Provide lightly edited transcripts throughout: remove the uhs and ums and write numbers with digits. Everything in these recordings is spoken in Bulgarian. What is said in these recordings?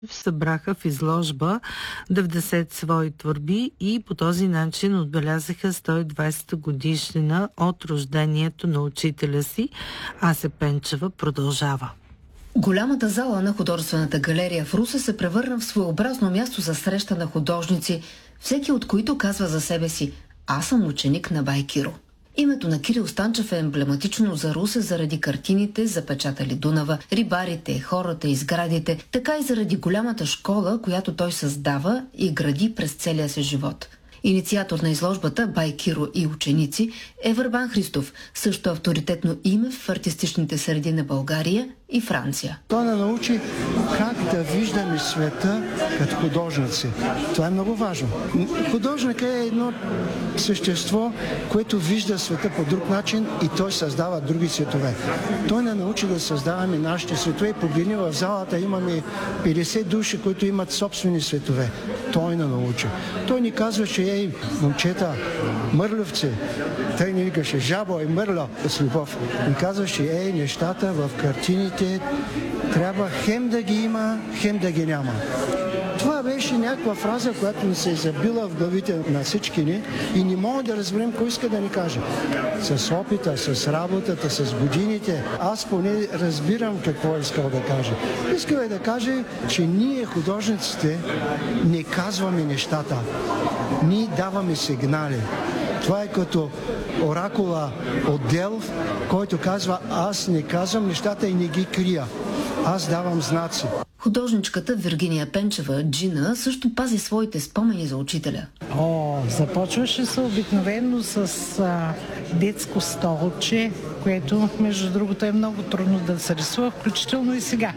събраха в изложба 90 свои творби и по този начин отбелязаха 120-та годишнина от рождението на учителя си. Ася Пенчева продължава. Голямата зала на художествената галерия в Русе се превърна в своеобразно място за среща на художници, всеки от които казва за себе си: "Аз съм ученик на бай Киро." Името на Кирил Станчев е емблематично за Русе заради картините, запечатали Дунава, рибарите, хората и сградите, така и заради голямата школа, която той създава и гради през целия си живот. Инициатор на изложбата "Бай Киро и ученици" е Върбан Христов, също авторитетно име в артистичните среди на България и Франция. Той ни научи как да виждаме света като художници. Това е много важно. Художник е едно същество, което вижда света по друг начин и той създава други светове. Той ни научи да създаваме нашите светове. Погледни, в залата имаме 50 души, които имат собствени светове. Той ни научи. Той ни казва, че ей, момчета, мърлевци, той ни викаше: "Жабо е мърля с любов." И казваше: ей, нещата в картините трябва хем да ги има, хем да ги няма. Това беше някаква фраза, която ни се е забила в главите на всички ни и не мога да разберем кой иска да ни каже. С опита, с работата, с годините, аз поне разбирам какво е искал да каже. Искал е да каже, че ние, художниците, не казваме нещата. Ние даваме сигнали. Това е като оракула от Делф, който казва: "Аз не казвам нещата и не ги крия. Аз давам знаци." Художничката Виргиния Пенчева, Джина, също пази своите спомени за учителя. Започваше се обикновено с детско столче, което, между другото, е много трудно да се рисува, включително и сега.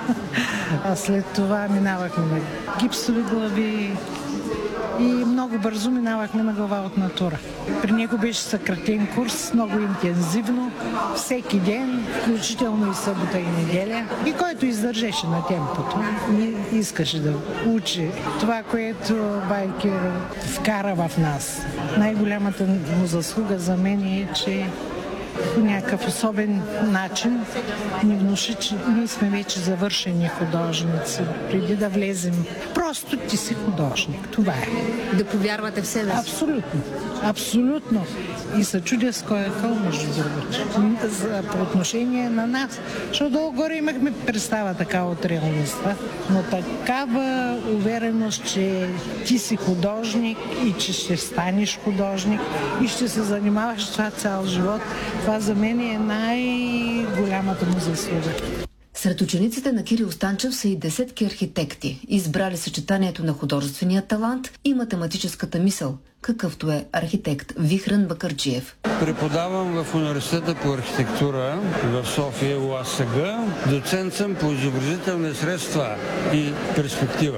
А след това минавахме на гипсови глави и много бързо минавахме на глава от натура. При него беше съкратен курс, много интензивно, всеки ден, включително и събота и неделя. И който издържеше на темпото, не искаше да учи това, което бай Киро вкара в нас. Най-голямата му заслуга за мен е, че по някакъв особен начин ни внуши, че ние сме вече завършени художници, преди да влезем. Просто ти си художник. Това е. Да повярвате в себе си. Абсолютно. Абсолютно. И се чудя с кой е къл, между другото. По отношение на нас. Защото долу-горе имахме представа така от реалността, но такава увереност, че ти си художник и че ще станеш художник и ще се занимаваш с това цял живот, това за мен е най-голямата му заслуга. Сред учениците на Кирил Станчев са и десетки архитекти, избрали съчетанието на художествения талант и математическата мисъл, какъвто е архитект Вихрен Бакърджиев. Преподавам в Университета по архитектура в София, УАСГ. Доцент съм по изобразителни средства и перспектива.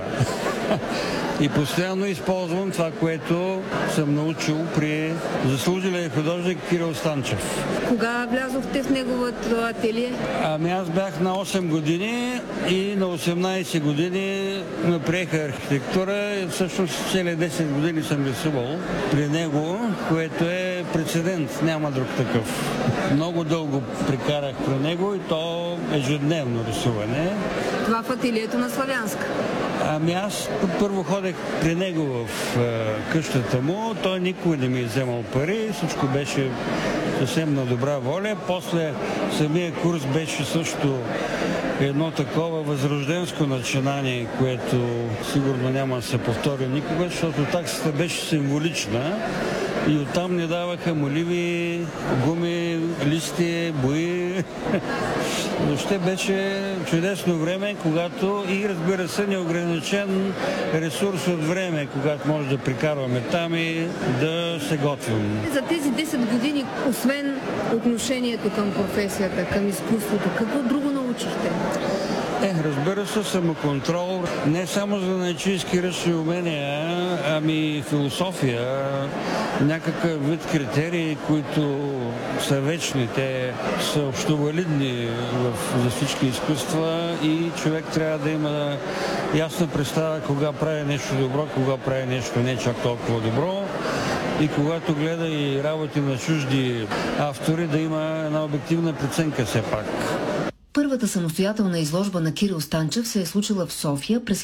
И постоянно използвам това, което съм научил при заслужилия художник Кирил Станчев. Кога влязохте в неговото ателие? Аз бях на 8 години и на 18 години ме приеха архитектура. Всъщност цели 10 години съм рисувал при него, което е прецедент, няма друг такъв. Много дълго прекарах при него и то ежедневно рисуване. Това в ателието на Славянска? Аз първо ходех при него в къщата му, той никога не ми е вземал пари, всичко беше съвсем на добра воля. После самия курс беше също едно такова възрожденско начинание, което сигурно няма да се повтори никога, защото таксата беше символична и оттам ни даваха моливи, гуми, листи, бои. Въобще беше чудесно време, когато и, разбира се, неограничен ресурс от време, когато може да прикарваме там и да се готвим. За тези 10 години, освен отношението към професията, към изкуството, какво друго научихте? Разбира се, самоконтрол, не само за занаятчийски ръчни умения, ами философия, някакъв вид критерии, които са вечни, те са общовалидни за всички изкуства и човек трябва да има ясна представа кога прави нещо добро, кога прави нещо не чак толкова добро. И когато гледа и работи на чужди автори, да има една обективна преценка все пак. Първата самостоятелна изложба на Кирил Станчев се е случила в София през